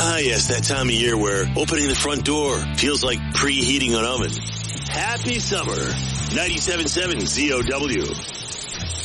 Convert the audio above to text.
Ah, yes, that time of year where opening the front door feels like preheating an oven. Happy summer. 97.7 ZOW.